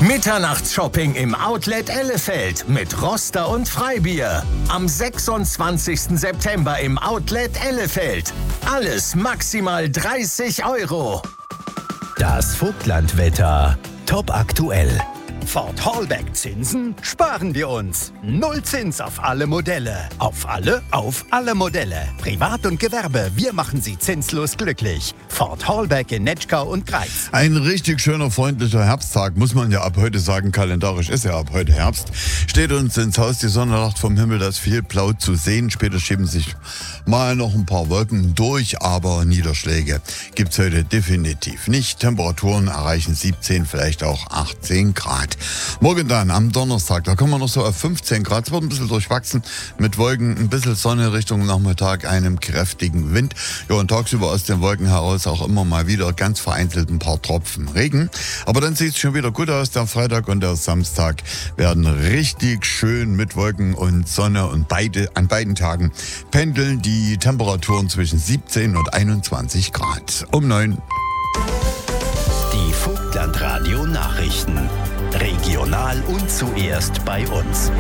Mitternachtsshopping im Outlet Ellefeld mit Roster und Freibier. Am 26. September im Outlet Ellefeld. Alles maximal 30 €. Das Vogtlandwetter. Top aktuell. Ford Hallback Zinsen sparen wir uns. Null Zins auf alle Modelle. Auf alle Modelle. Privat und Gewerbe, wir machen Sie zinslos glücklich. Ford Hallback in Netschkau und Greiz. Ein richtig schöner, freundlicher Herbsttag, muss man ja ab heute sagen. Kalendarisch ist ja ab heute Herbst. Steht uns ins Haus, die Sonne lacht vom Himmel, da ist viel blau zu sehen. Später schieben sich mal noch ein paar Wolken durch, aber Niederschläge gibt's heute definitiv nicht. Temperaturen erreichen 17, vielleicht auch 18 Grad. Morgen dann am Donnerstag, da kommen wir noch so auf 15 Grad. Es wird ein bisschen durchwachsen mit Wolken, ein bisschen Sonne Richtung Nachmittag, einem kräftigen Wind. Ja, und tagsüber aus den Wolken heraus auch immer mal wieder ganz vereinzelt ein paar Tropfen Regen. Aber dann sieht es schon wieder gut aus. Der Freitag und der Samstag werden richtig schön mit Wolken und Sonne und an beiden Tagen pendeln die Temperaturen zwischen 17 und 21 Grad. Um 9. Die Vogtlandradio Nachrichten. Regional und zuerst bei uns.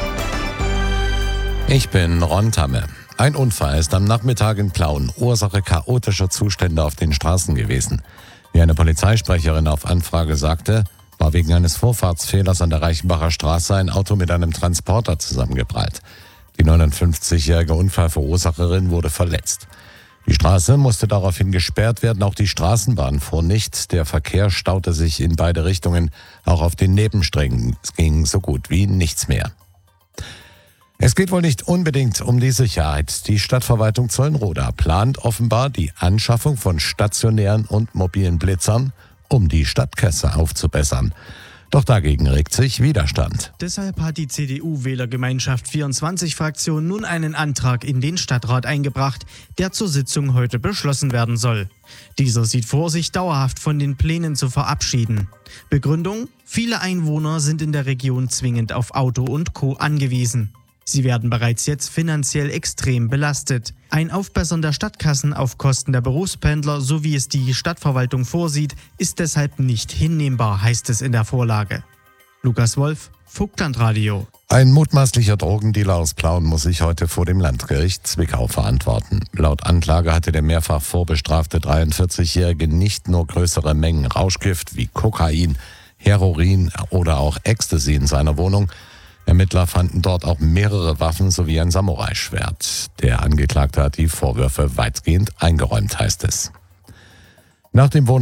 Ich bin Ron Tamme. Ein Unfall ist am Nachmittag in Plauen Ursache chaotischer Zustände auf den Straßen gewesen. Wie eine Polizeisprecherin auf Anfrage sagte, war wegen eines Vorfahrtsfehlers an der Reichenbacher Straße ein Auto mit einem Transporter zusammengeprallt. Die 59-jährige Unfallverursacherin wurde verletzt. Die Straße musste daraufhin gesperrt werden, auch die Straßenbahn fuhr nicht. Der Verkehr staute sich in beide Richtungen, auch auf den Nebenstrecken ging so gut wie nichts mehr. Es geht wohl nicht unbedingt um die Sicherheit. Die Stadtverwaltung Zollenroda plant offenbar die Anschaffung von stationären und mobilen Blitzern, um die Stadtkasse aufzubessern. Doch dagegen regt sich Widerstand. Deshalb hat die CDU-Wählergemeinschaft 24-Fraktion nun einen Antrag in den Stadtrat eingebracht, der zur Sitzung heute beschlossen werden soll. Dieser sieht vor, sich dauerhaft von den Plänen zu verabschieden. Begründung: Viele Einwohner sind in der Region zwingend auf Auto und Co. angewiesen. Sie werden bereits jetzt finanziell extrem belastet. Ein Aufbessern der Stadtkassen auf Kosten der Berufspendler, so wie es die Stadtverwaltung vorsieht, ist deshalb nicht hinnehmbar, heißt es in der Vorlage. Lukas Wolf, Vogtlandradio. Ein mutmaßlicher Drogendealer aus Plauen muss sich heute vor dem Landgericht Zwickau verantworten. Laut Anklage hatte der mehrfach vorbestrafte 43-Jährige nicht nur größere Mengen Rauschgift wie Kokain, Heroin oder auch Ecstasy in seiner Wohnung. Ermittler fanden dort auch mehrere Waffen sowie ein Samurai-Schwert. Der Angeklagte hat die Vorwürfe weitgehend eingeräumt, heißt es. Nach dem